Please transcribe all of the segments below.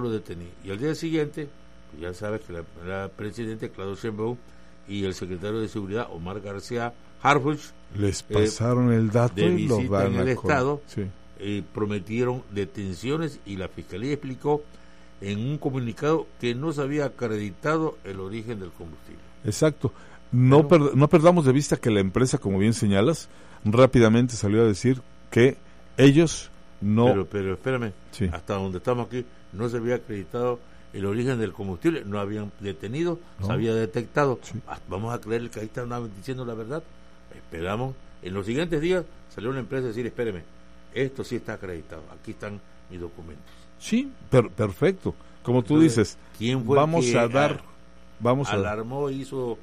lo detenía. Y al día siguiente, pues ya sabes que la presidente Claudio Sheinbaum y el secretario de Seguridad Omar García Harfuch les pasaron el dato de y lo visita van en el a estado, sí. Prometieron detenciones, y la fiscalía explicó en un comunicado que no se había acreditado el origen del combustible. Exacto. No perdamos de vista que la empresa, como bien señalas, rápidamente salió a decir que ellos no... Pero espérame, sí. Hasta donde estamos aquí, no se había acreditado el origen del combustible, no habían detenido, se había detectado. Sí. Vamos a creer que ahí están diciendo la verdad. Esperamos. En los siguientes días salió una empresa a decir, espéreme, esto sí está acreditado, aquí están mis documentos. Sí, perfecto. Como tú dices, ¿quién fue vamos que a dar... alarmó, hizo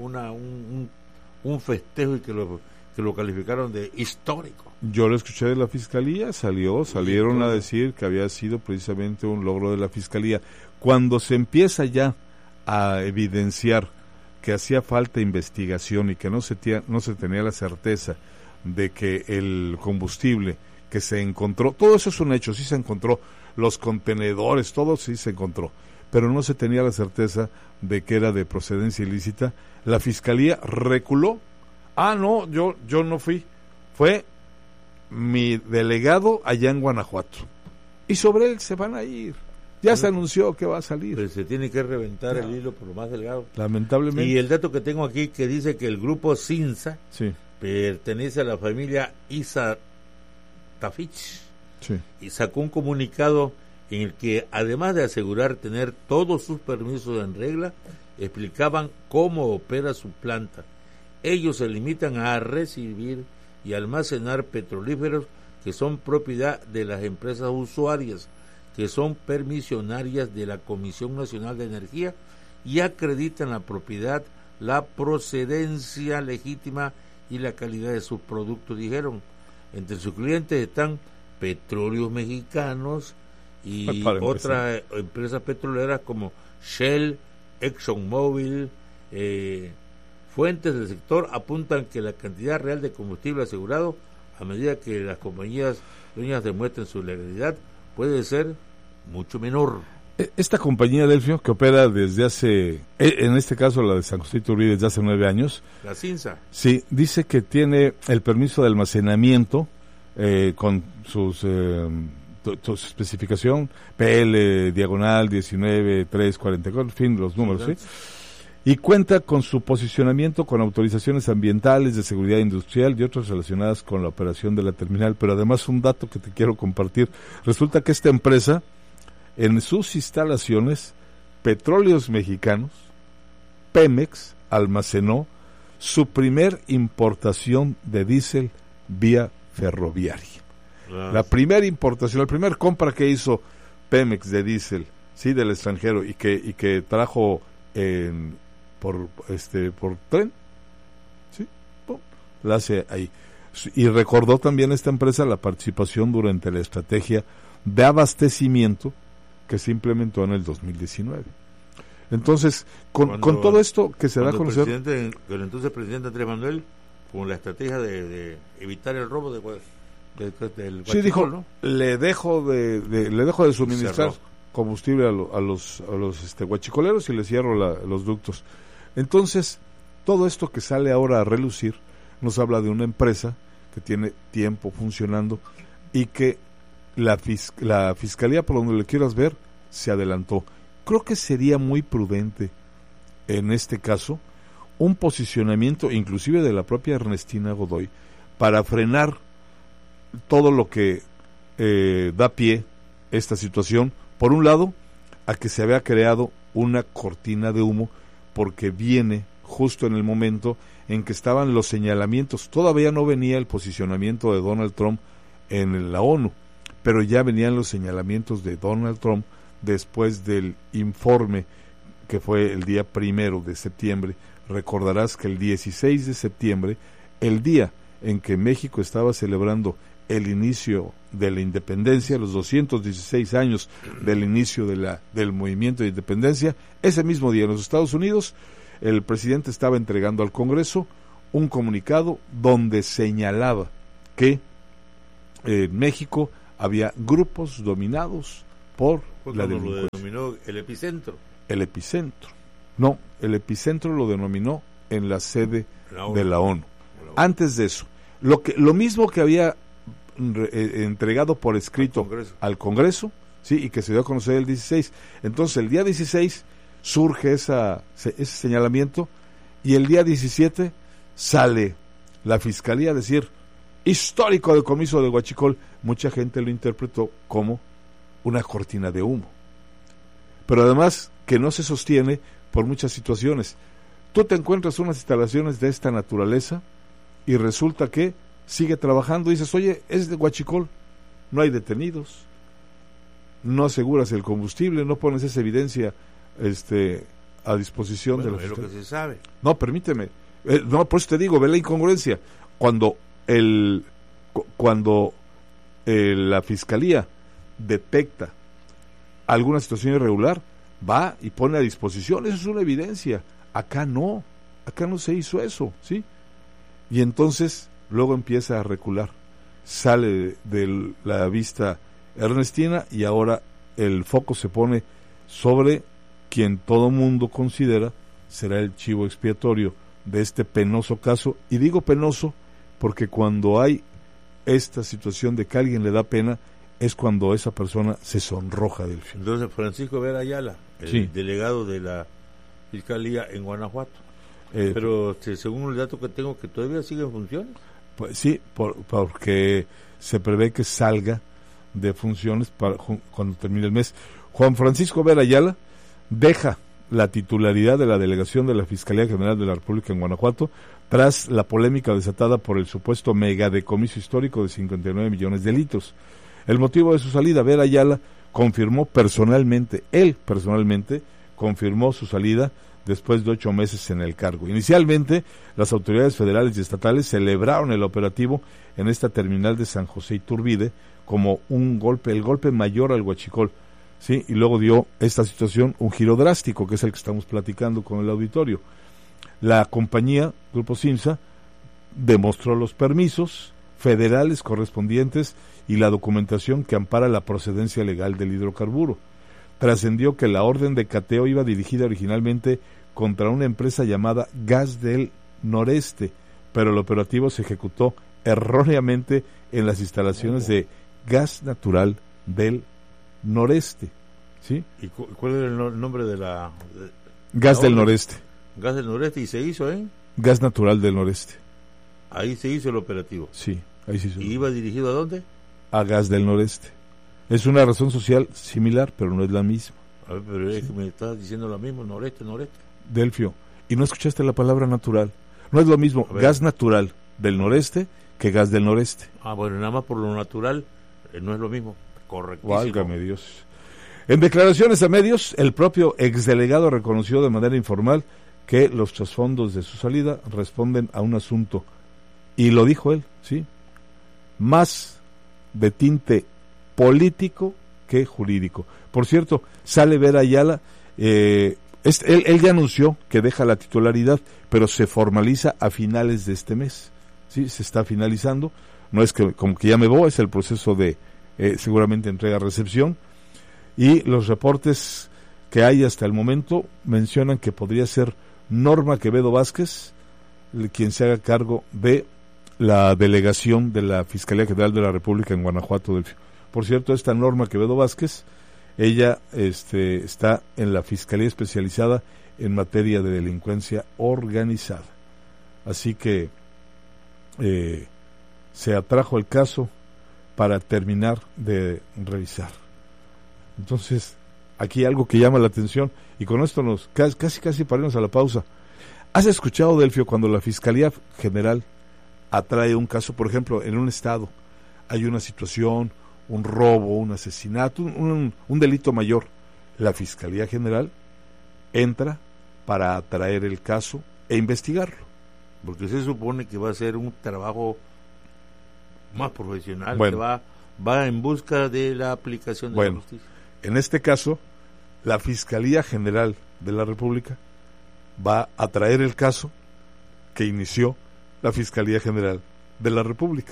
un festejo y que lo calificaron de histórico? Yo lo escuché de la fiscalía, salieron a decir que había sido precisamente un logro de la fiscalía. Cuando se empieza ya a evidenciar que hacía falta investigación y que no se tenía la certeza de que el combustible que se encontró, todo eso es un hecho, sí se encontró, los contenedores, todo sí se encontró, pero no se tenía la certeza de que era de procedencia ilícita. La fiscalía reculó. No, yo no fui, fue mi delegado allá en Guanajuato, y sobre él se van a ir. Ya se anunció que va a salir. Pues se tiene que reventar el hilo por lo más delgado. Lamentablemente. Y el dato que tengo aquí que dice que el grupo Cinza pertenece a la familia Isa Tafich. Sí. Y sacó un comunicado en el que, además de asegurar tener todos sus permisos en regla, explicaban cómo opera su planta. Ellos se limitan a recibir y almacenar petrolíferos que son propiedad de las empresas usuarias, que son permisionarias de la Comisión Nacional de Energía, y acreditan la propiedad, la procedencia legítima y la calidad de sus productos, dijeron. Entre sus clientes están Petróleos Mexicanos y otras empresas petroleras como Shell, ExxonMobil. Fuentes del sector apuntan que la cantidad real de combustible asegurado, a medida que las compañías dueñas demuestren su legalidad, puede ser mucho menor. Esta compañía, Delfio, que opera desde hace, en este caso la de San José Iturbide, desde hace 9 años. La Cinza. Sí, dice que tiene el permiso de almacenamiento con su especificación, PL, diagonal, 19-344, en fin, los números, ¿sí? Y cuenta con su posicionamiento con autorizaciones ambientales, de seguridad industrial y otras relacionadas con la operación de la terminal. Pero además, un dato que te quiero compartir, resulta que esta empresa, en sus instalaciones, Petróleos Mexicanos, Pemex, almacenó su primer importación de diésel vía ferroviaria. La primera importación, la primera compra que hizo Pemex de diésel, sí, del extranjero, y que trajo por tren, sí, la hace ahí. Y recordó también esta empresa la participación durante la estrategia de abastecimiento que se implementó en el 2019. Entonces, con todo esto que se da a conocer... El entonces presidente Andrés Manuel, con la estrategia de evitar el robo del huachicol, sí, dijo, ¿no? le dejo de suministrar combustible a los huachicoleros y le cierro los ductos. Entonces, todo esto que sale ahora a relucir nos habla de una empresa que tiene tiempo funcionando y que la fiscalía, por donde le quieras ver, se adelantó. Creo que sería muy prudente en este caso un posicionamiento inclusive de la propia Ernestina Godoy para frenar todo lo que da pie esta situación. Por un lado, a que se había creado una cortina de humo, porque viene justo en el momento en que estaban los señalamientos. Todavía no venía el posicionamiento de Donald Trump en la ONU, pero ya venían los señalamientos de Donald Trump después del informe que fue el día 1 de septiembre. Recordarás que el 16 de septiembre, el día en que México estaba celebrando el inicio de la independencia, los 216 años del inicio del movimiento de independencia, ese mismo día en los Estados Unidos, el presidente estaba entregando al Congreso un comunicado donde señalaba que en México había grupos dominados por la delincuencia. Denominó el epicentro. El epicentro. No, el epicentro lo denominó en la sede de la ONU. Antes de eso, lo mismo que había entregado por escrito al Congreso, sí, y que se dio a conocer el 16. Entonces, el día 16 surge ese señalamiento, y el día 17 sale la Fiscalía a decir, histórico decomiso de Huachicol. Mucha gente lo interpretó como una cortina de humo, pero además que no se sostiene por muchas situaciones. Tú te encuentras unas instalaciones de esta naturaleza y resulta que sigue trabajando y dices, oye, es de Huachicol, no hay detenidos, no aseguras el combustible, no pones esa evidencia a disposición de la Fiscalía. Es lo que se sabe. No, permíteme, no, por eso te digo, ve la incongruencia. Cuando la Fiscalía detecta alguna situación irregular, va y pone a disposición, eso es una evidencia. Acá no se hizo eso, ¿sí? Y entonces luego empieza a recular, sale de la vista ernestina, y ahora el foco se pone sobre quien todo mundo considera será el chivo expiatorio de este penoso caso. Y digo penoso porque cuando hay esta situación de que a alguien le da pena, es cuando esa persona se sonroja del fin. Entonces, Francisco Vera Ayala, el delegado de la Fiscalía en Guanajuato, pero según el dato que tengo, que todavía sigue en funciones. Pues sí, porque se prevé que salga de funciones cuando termine el mes. Juan Francisco Vera Ayala deja la titularidad de la delegación de la Fiscalía General de la República en Guanajuato tras la polémica desatada por el supuesto megadecomiso histórico de 59 millones de litros. El motivo de su salida, Vera Ayala confirmó personalmente confirmó su salida después de 8 meses en el cargo. Inicialmente, las autoridades federales y estatales celebraron el operativo en esta terminal de San José Iturbide como el golpe mayor al Huachicol, ¿sí? Y luego dio esta situación un giro drástico, que es el que estamos platicando con el auditorio. La compañía, Grupo Simsa, demostró los permisos federales correspondientes y la documentación que ampara la procedencia legal del hidrocarburo. Trascendió que la orden de cateo iba dirigida originalmente contra una empresa llamada Gas del Noreste, pero el operativo se ejecutó erróneamente en las instalaciones de Gas Natural del Noreste, ¿sí? ¿Y cuál era el nombre de la Gas del Noreste. Gas del Noreste, y se hizo Gas Natural del Noreste. Ahí se hizo el operativo. Sí, ahí se hizo. ¿Y iba dirigido a dónde? A Gas del Noreste. Es una razón social similar, pero no es la misma. A ver, pero es que me estás diciendo lo mismo, noreste. Delfio, y no escuchaste la palabra natural. No es lo mismo gas natural del noreste que gas del noreste. Ah, bueno, nada más por lo natural no es lo mismo. Correctísimo. Válgame Dios. En declaraciones a medios, el propio exdelegado reconoció de manera informal que los trasfondos de su salida responden a un asunto, y lo dijo él, ¿sí? Más de tinte político que jurídico. Por cierto, sale Vera Ayala, él ya anunció que deja la titularidad, pero se formaliza a finales de este mes, ¿sí? Se está finalizando, no es que como que ya me voy, es el proceso de seguramente entrega-recepción, y los reportes que hay hasta el momento mencionan que podría ser Norma Quevedo Vázquez quien se haga cargo de la delegación de la Fiscalía General de la República en Guanajuato. Por cierto, esta Norma Quevedo Vázquez, ella está en la Fiscalía Especializada en materia de delincuencia organizada. Así que se atrajo el caso para terminar de revisar. Entonces, aquí hay algo que llama la atención, y con esto nos casi paremos a la pausa. ¿Has escuchado, Delfio, cuando la Fiscalía General atrae un caso, por ejemplo, en un estado hay una situación, un robo, un asesinato, un delito mayor, la Fiscalía General entra para atraer el caso e investigarlo? Porque se supone que va a ser un trabajo más profesional, bueno, que va en busca de la aplicación de la justicia. En este caso, la Fiscalía General de la República va a traer el caso que inició la Fiscalía General de la República.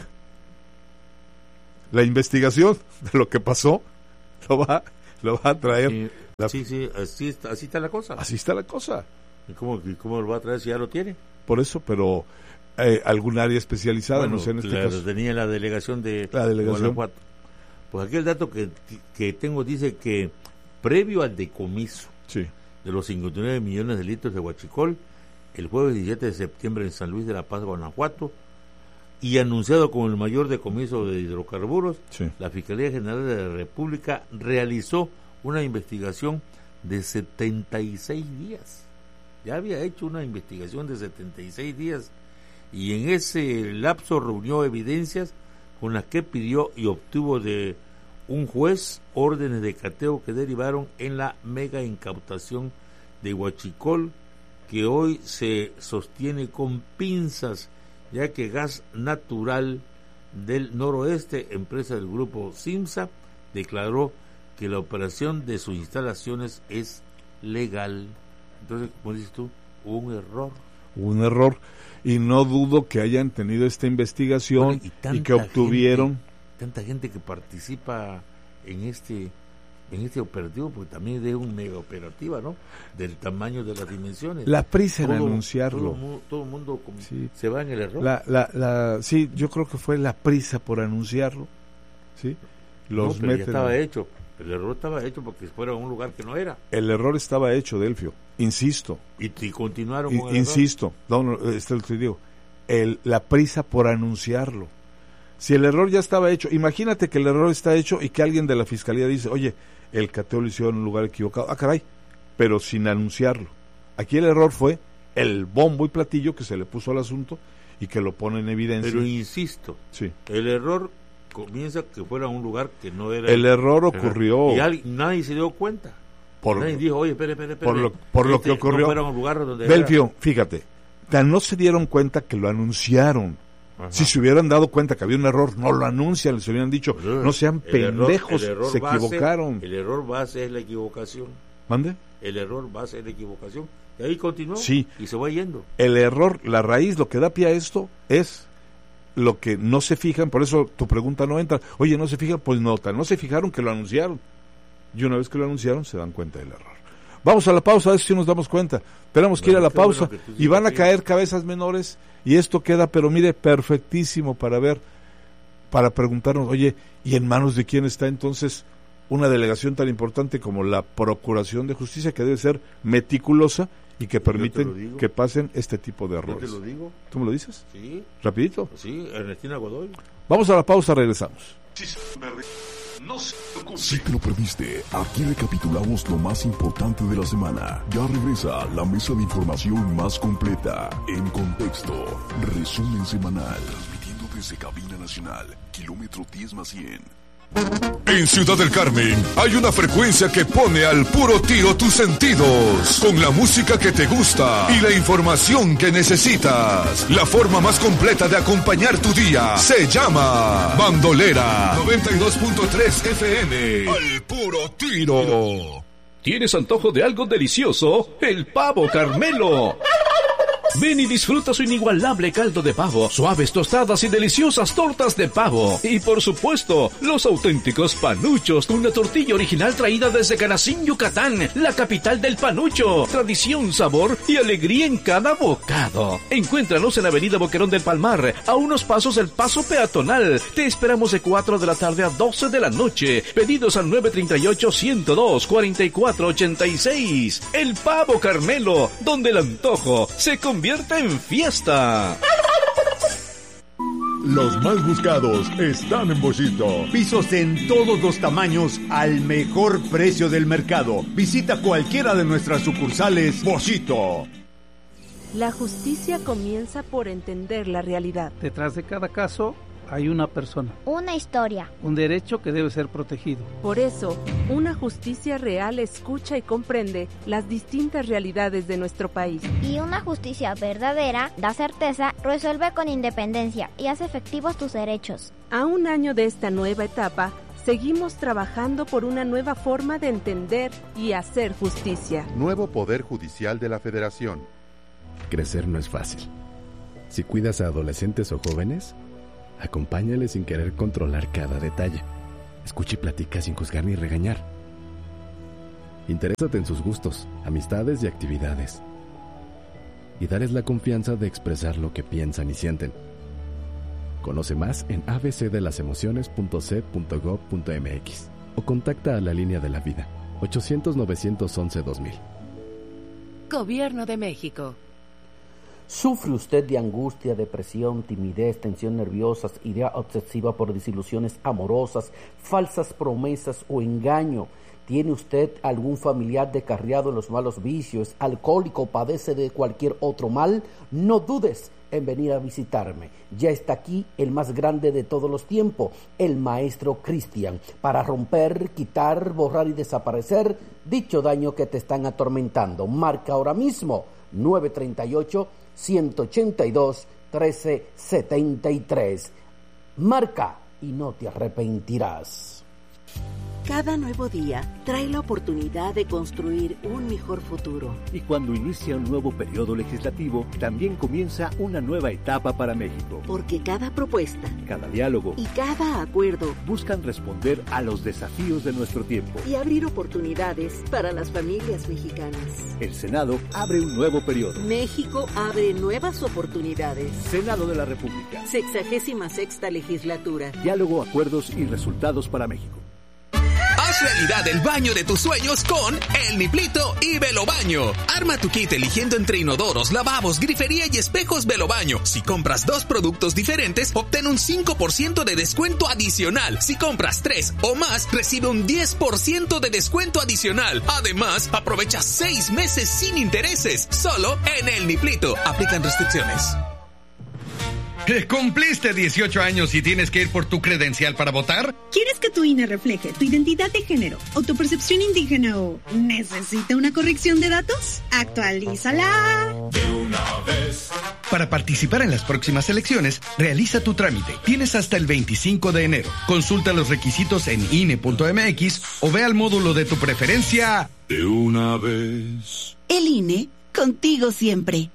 La investigación de lo que pasó lo va a traer Sí, así está la cosa. Así está la cosa. ¿Y cómo lo va a traer si ya lo tiene? Por eso, pero algún área especializada, bueno, no sé, en este caso. Tenía la delegación de Guanajuato. Pues aquí el dato que tengo dice que previo al decomiso de los 59 millones de litros de huachicol, el jueves 17 de septiembre en San Luis de la Paz, Guanajuato, y anunciado como el mayor decomiso de hidrocarburos, la Fiscalía General de la República realizó una investigación de 76 días. Ya había hecho una investigación de 76 días y en ese lapso reunió evidencias con las que pidió y obtuvo de un juez órdenes de cateo que derivaron en la mega incautación de huachicol, que hoy se sostiene con pinzas, ya que Gas Natural del Noroeste, empresa del grupo CIMSA, declaró que la operación de sus instalaciones es legal. Entonces, como dices tú, hubo un error. Y no dudo que hayan tenido esta investigación y que obtuvieron... Tanta gente que participa en este operativo, porque también es un mega operativa, ¿no? Del tamaño de las dimensiones. La prisa en anunciarlo. Todo el mundo se va en el error. Sí, yo creo que fue la prisa por anunciarlo. ¿Sí? Pero ya estaba hecho. El error estaba hecho porque fuera un lugar que no era. El error estaba hecho, Delfio. Insisto. Y continuaron con el insisto. error. Te digo. La prisa por anunciarlo. Si el error ya estaba hecho, imagínate que el error está hecho y que alguien de la fiscalía dice, oye, el cateo lo hicieron en un lugar equivocado. Ah, caray, pero sin anunciarlo. Aquí el error fue el bombo y platillo que se le puso al asunto y que lo pone en evidencia. Pero insisto, el error comienza que fuera un lugar que no era. El error ocurrió. Y nadie se dio cuenta. Nadie dijo, oye, espere. Por lo que ocurrió. No era un lugar donde Delfio, fíjate, no se dieron cuenta que lo anunciaron. Ajá. Si se hubieran dado cuenta que había un error, no lo anuncian, les hubieran dicho, no sean pendejos, se equivocaron. El error base es la equivocación. ¿Mande? El error base es la equivocación. Y ahí continuó y se va yendo. El error, la raíz, lo que da pie a esto es lo que no se fijan, por eso tu pregunta no entra. Oye, ¿no se fijan? Pues no se fijaron que lo anunciaron. Y una vez que lo anunciaron, se dan cuenta del error. Vamos a la pausa, a ver si nos damos cuenta. Tenemos que ir a la pausa y van a caer cabezas menores y esto queda, pero mire, perfectísimo para preguntarnos, oye, ¿y en manos de quién está entonces una delegación tan importante como la Procuración de Justicia, que debe ser meticulosa y que permiten que pasen este tipo de errores? Yo te lo digo. ¿Tú me lo dices? Sí. ¿Rapidito? Sí, Ernestina Godoy. Vamos a la pausa, regresamos. Si te lo perdiste, aquí recapitulamos lo más importante de la semana. Ya regresa la mesa de información más completa, En Contexto, resumen semanal, transmitiendo desde Cabina Nacional, kilómetro 10+100. En Ciudad del Carmen hay una frecuencia que pone al puro tiro tus sentidos, con la música que te gusta y la información que necesitas. La forma más completa de acompañar tu día se llama Bandolera 92.3 FM. Al puro tiro. ¿Tienes antojo de algo delicioso? El Pavo Carmelo. Ven y disfruta su inigualable caldo de pavo, suaves tostadas y deliciosas tortas de pavo. Y por supuesto, los auténticos panuchos, una tortilla original traída desde Canacín, Yucatán, la capital del panucho. Tradición, sabor y alegría en cada bocado. Encuéntranos en Avenida Boquerón del Palmar, a unos pasos del paso peatonal. Te esperamos de 4 de la tarde a 12 de la noche. Pedidos al 938-102-4486. El Pavo Carmelo, donde el antojo se convierte en fiesta. Los más buscados están en Bollito. Pisos en todos los tamaños al mejor precio del mercado. Visita cualquiera de nuestras sucursales Bollito. La justicia comienza por entender la realidad. Detrás de cada caso hay una persona. Una historia. Un derecho que debe ser protegido. Por eso, una justicia real escucha y comprende las distintas realidades de nuestro país. Y una justicia verdadera da certeza, resuelve con independencia y hace efectivos tus derechos. A un año de esta nueva etapa, seguimos trabajando por una nueva forma de entender y hacer justicia. Nuevo Poder Judicial de la Federación. Crecer no es fácil. Si cuidas a adolescentes o jóvenes, acompáñale sin querer controlar cada detalle. Escucha y platica sin juzgar ni regañar. Interésate en sus gustos, amistades y actividades. Y dales la confianza de expresar lo que piensan y sienten. Conoce más en abcdelasemociones.ced.gov.mx o contacta a la Línea de la Vida, 800-911-2000. Gobierno de México. ¿Sufre usted de angustia, depresión, timidez, tensión nerviosa, idea obsesiva por desilusiones amorosas, falsas promesas o engaño? ¿Tiene usted algún familiar descarriado en los malos vicios, alcohólico, padece de cualquier otro mal? No dudes en venir a visitarme. Ya está aquí el más grande de todos los tiempos, el Maestro Cristian, para romper, quitar, borrar y desaparecer dicho daño que te están atormentando. Marca ahora mismo 938-182-1373. Marca y no te arrepentirás. Cada nuevo día trae la oportunidad de construir un mejor futuro. Y cuando inicia un nuevo periodo legislativo, también comienza una nueva etapa para México. Porque cada propuesta, cada diálogo y cada acuerdo buscan responder a los desafíos de nuestro tiempo y abrir oportunidades para las familias mexicanas. El Senado abre un nuevo periodo. México abre nuevas oportunidades. Senado de la República. 66ª legislatura. Diálogo, acuerdos y resultados para México. Haz realidad el baño de tus sueños con El Niplito y Velobaño. Arma tu kit eligiendo entre inodoros, lavabos, grifería y espejos Velobaño. Si compras 2 productos diferentes, obtén un 5% de descuento adicional. Si compras 3 o más, recibe un 10% de descuento adicional. Además, aprovecha 6 meses sin intereses. Solo en El Niplito. Aplican restricciones. ¿Cumpliste 18 años y tienes que ir por tu credencial para votar? ¿Quieres que tu INE refleje tu identidad de género o tu percepción indígena o necesita una corrección de datos? ¡Actualízala! De una vez. Para participar en las próximas elecciones, realiza tu trámite. Tienes hasta el 25 de enero. Consulta los requisitos en INE.mx o ve al módulo de tu preferencia. De una vez. El INE, contigo siempre.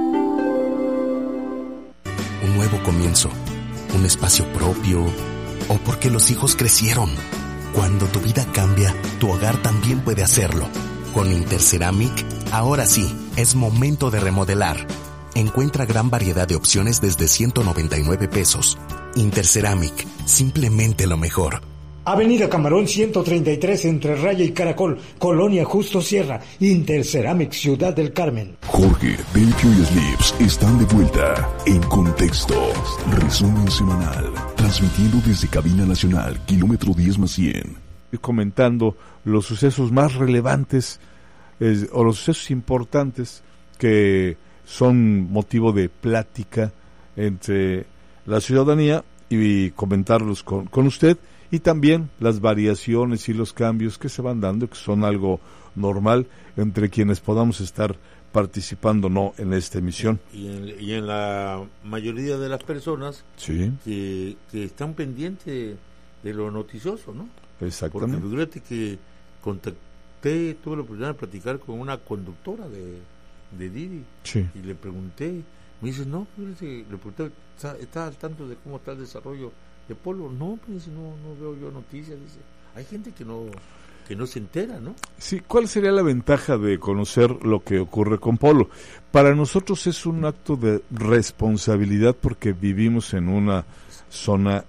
Un nuevo comienzo, un espacio propio, o porque los hijos crecieron. Cuando tu vida cambia, tu hogar también puede hacerlo. Con Interceramic, ahora sí, es momento de remodelar. Encuentra gran variedad de opciones desde 199 pesos. Interceramic, simplemente lo mejor. Avenida Camarón 133 entre Raya y Caracol, Colonia Justo Sierra, Interceramic, Ciudad del Carmen. Jorge, Belkio y Slips están de vuelta en Contexto. Resumen semanal, transmitiendo desde Cabina Nacional, kilómetro 10+100. Y comentando los sucesos más relevantes o los sucesos importantes que son motivo de plática entre la ciudadanía y comentarlos con usted. Y también las variaciones y los cambios que se van dando, que son algo normal entre quienes podamos estar participando no en esta emisión. Y en la mayoría de las personas sí, que están pendientes de lo noticioso, ¿no? Exactamente. Porque fíjate que tuve la oportunidad de platicar con una conductora de Didi, sí, y le pregunté, me dice, no, le pregunté, ¿está al tanto de cómo está el desarrollo de Polo? No, pues no veo yo noticias, dice. Hay gente que no se entera, ¿no? Sí, ¿cuál sería la ventaja de conocer lo que ocurre con Polo? Para nosotros es un acto de responsabilidad porque vivimos en una zona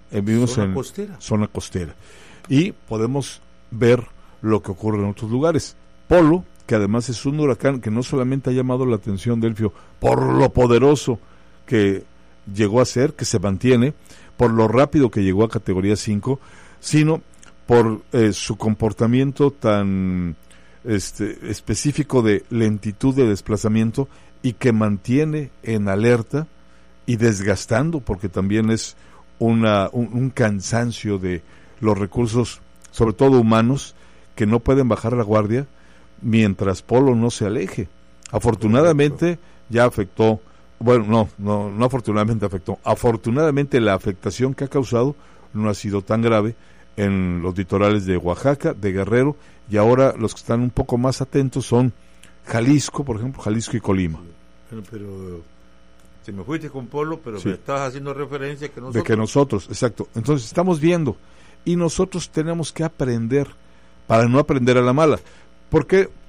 costera y podemos ver lo que ocurre en otros lugares. Polo, que además es un huracán que no solamente ha llamado la atención, Delfio, por lo poderoso que llegó a ser, que se mantiene, por lo rápido que llegó a categoría 5, sino por su comportamiento tan específico de lentitud de desplazamiento y que mantiene en alerta y desgastando, porque también es un cansancio de los recursos, sobre todo humanos, que no pueden bajar la guardia mientras Polo no se aleje. Afortunadamente ya afectó. Bueno, no afortunadamente afectó. Afortunadamente la afectación que ha causado no ha sido tan grave en los litorales de Oaxaca, de Guerrero, y ahora los que están un poco más atentos son Jalisco, por ejemplo, Jalisco y Colima. Bueno, pero si me fuiste con Polo, pero sí, me estabas haciendo referencia que nosotros... De que nosotros, exacto. Entonces estamos viendo, y nosotros tenemos que aprender, para no aprender a la mala, ¿Por qué?